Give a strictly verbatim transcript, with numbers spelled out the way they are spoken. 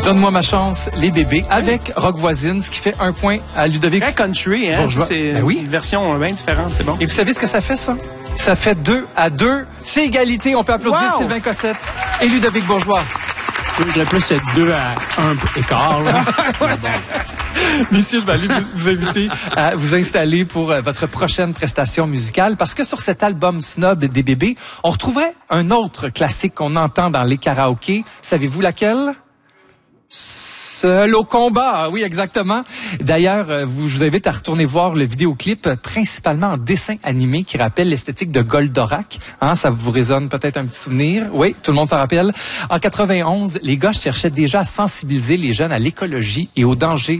Donne-moi ma chance, les bébés, avec Rock Voisine, ce qui fait un point à Ludovic. Très country, hein? Bourgeois. C'est Ben oui. une version bien différente, c'est bon. Et vous savez ce que ça fait, ça? Ça fait deux à deux. C'est égalité. On peut applaudir Wow! Sylvain Cossette et Ludovic Bourgeois. Je dirais plus deux à un écart, là. Messieurs, je vais aller vous, vous inviter à vous installer pour euh, votre prochaine prestation musicale parce que sur cet album Snob des bébés, on retrouverait un autre classique qu'on entend dans les karaokés. Savez-vous laquelle? Seul au combat, oui, exactement. D'ailleurs, euh, vous, je vous invite à retourner voir le vidéoclip, euh, principalement en dessin animé, qui rappelle l'esthétique de Goldorak. Hein, ça vous résonne peut-être un petit souvenir. Oui, tout le monde s'en rappelle. En quatre-vingt-onze, les gars cherchaient déjà à sensibiliser les jeunes à l'écologie et aux dangers